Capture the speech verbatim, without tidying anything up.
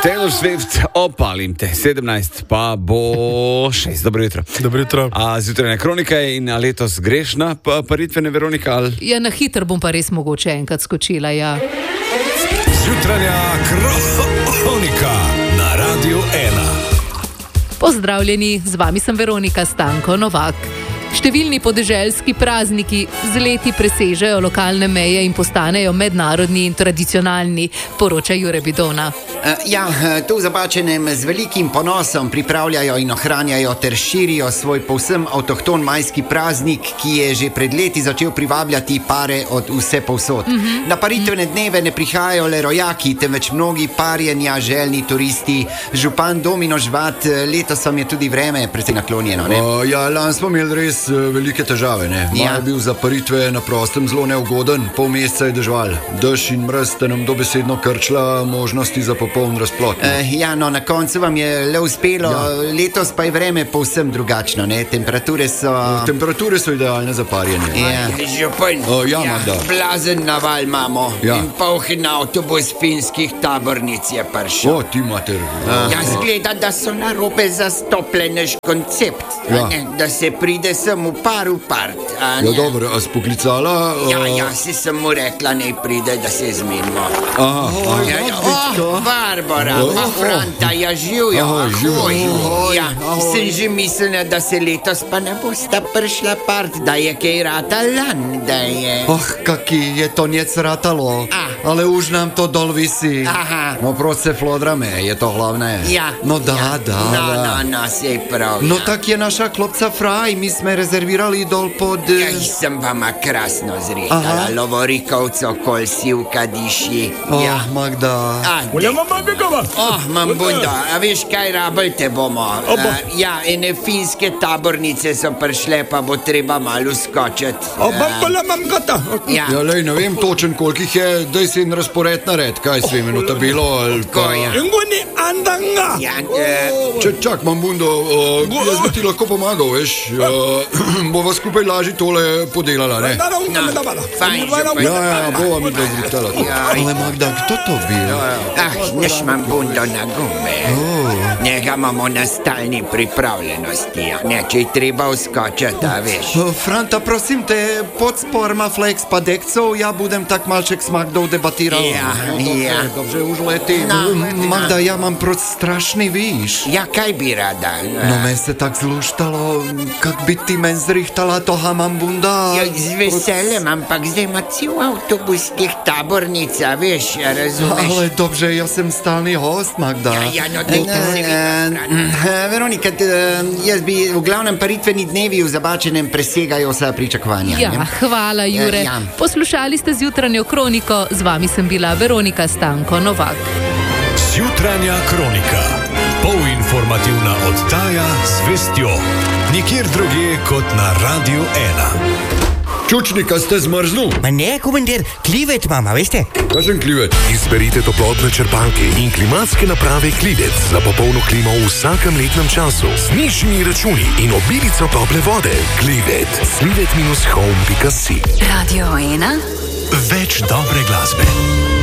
Taylor Swift, opalim te, sedemnajst pa bo šest. Dobro jutro. Dobro jutro. A zjutrajna kronika je in letos grešna, pa paritvene Veronika ali? Ja, na hiter bom pa res mogoče enkrat skočila, ja. Zjutrajna kronika na Radiu ena. Pozdravljeni, z vami sem Veronika Stanko Novak. Številni podeželski prazniki z leti presežejo lokalne meje in postanejo mednarodni in tradicionalni, poroča Jure Bidona. Ja, to zapačenem z velikim ponosom pripravljajo in ohranjajo ter širijo svoj povsem avtohton majski praznik, ki je že pred leti začel privabljati pare od vse povsod. Mm-hmm. Na paritvene dneve ne prihajajo le rojaki, temveč mnogi parjenja željni turisti. Župan Domino Žvat, letos vam je tudi vreme precej naklonjeno, ne? Uh, ja, lani smo imeli res velike težave, ne? Maj Ja. je bil za paritve na prostem zelo neugoden, pol meseca je dežval. Dež in mraz ste nam dobesedno krčila možnosti za popoln razplot. Uh, ja, no, na koncu vam je le uspelo, ja. Letos pa je vreme povsem drugačno, ne? Temperature so... Temperature so idealne za parjenje. Ja. Župan, O, ja, Magda. blazen naval imamo Ja. in polhen avtobus finskih tabornic je prišel. O, ti mater. Ja, zgleda, da so narobe zastopili naš koncept, a Ja. ne, da se pride sem v par v part. a Ja, ne. dobro, a spoklicala? Ja, uh, ja, si sem mu rekla, naj pride, da se zmenimo. Aha, aha. Ja, ja, oh, Barbara, Oh, pa oh. Franta, ja, živijo. Ahoj, živjo. Ahoj, ja, sem že mislila, da se letos pa ne bosta prišla part, da je kaj ratalan, da je... Oh, kaki je to njec ratalo, A. ale už nám to dol visi. Aha. No proč se flodrame, je to hlavné. Ja. No da, ja. da, No, da. no, no, sej prav. No ja. tak je naša klopca Fraj, mi sme rezervirali dol pod... Ja, sem vama krasno zrekala, Aha. lovorikovco, kol sivka diši. Oh, Ja. Magda. A, de- Oh, mam bundo, a veš kaj rabelte bomo? Uh, ja, ene finske tabornice so prišle, pa bo treba malo skočiti. Ja, Ja, lej, ne vem točen, koliko jih je, daj si en razpored nared, kaj si imeno tabelo ali ko pa... ja. Ja, uh, Če čak, mam bundo, uh, jaz bi ti lahko pomagal, veš, uh, bova skupaj lažje tole podelala, ne? no, fajn, župan. Ja, ja, bova mi da zrihtala. Ja, Ale Magda, kto to bil? ah, neš mam bundo na gume. Njega imamo na stalni pripravljenosti, a ne, če je treba uskočiti, a veš. Oh, Franta, prosim te, pod sporma flex pa dekcov, ja budem tak malček s Magdou debatiral. Ja, ja. Dobře, už leti. No, Magda, ja mám proč strašný výš. Ja, kaj bi rada? No men se tak zluštalo, kak by ty men zrihtala toha mam bunda. Ja, z veseljem, ampak zdaj ima cel avtobus teh tabornic, a veš, ja, razumeš? Ale dobře, ja sem stalný host, Magda. Ja, ja, no, daj da se Uh, Veronika, t, uh, jaz bi v glavnem paritveni dnevi v Zabačenem presegajo vsa pričakovanja. Ja, ne? hvala Jure. Ja. Poslušali ste zjutranjo kroniko, z vami sem bila Veronika Stanko Novak. Zjutrajna kronika. Polinformativna oddaja z vestjo. Nikjer drugje kot na Radiu ena. Čučnika ste zmrznul? Ma ne, komandir, klivet mama, veste? Kažem klivet. Izberite toplotne črpalke in klimatske naprave Klivec za popolno klimo v vsakem letnem času z nižjimi računi in obilico tople vode. Klivet. Slivet minus home pika si. Radio ena. Več dobre glasbe.